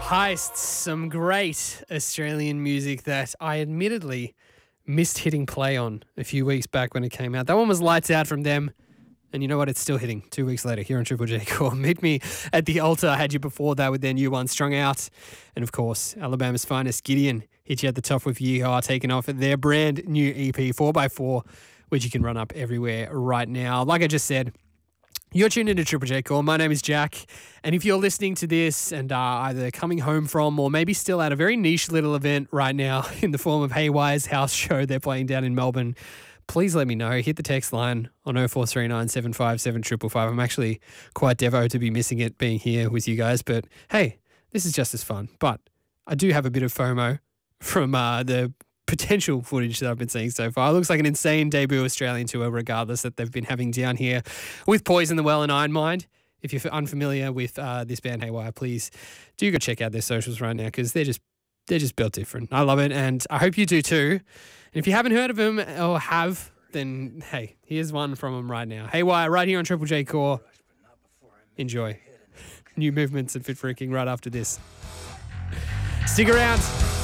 Heists, some great Australian music that I admittedly missed hitting play on a few weeks back when it came out. That one was Lights Out from them. And you know what? It's still hitting 2 weeks later here on Triple J Core. Meet me at the altar. I had you before that with their new one, Strung Out. And of course, Alabama's finest, Gideon, hit you at the top with Yeehaw, taking off their brand new EP, 4x4, which you can run up everywhere right now. Like I just said, you're tuned into Triple J Core. My name is Jack. And if you're listening to this and are either coming home from or maybe still at a very niche little event right now in the form of Haywire's house show they're playing down in Melbourne, please let me know. Hit the text line on 0439 757 555. I'm actually quite devo to be missing it being here with you guys. But hey, this is just as fun. But I do have a bit of FOMO from the potential footage that I've been seeing so far. It looks like an insane debut Australian tour regardless that they've been having down here with Poison the Well and Iron Mind. If you're unfamiliar with this band Haywire, please do go check out their socials right now because they're just built different. I love it and I hope you do too. And if you haven't heard of them or have, then hey, here's one from them right now. Haywire right here on Triple J Core. Enjoy. New movements at Fit Freaking right after this. Stick around.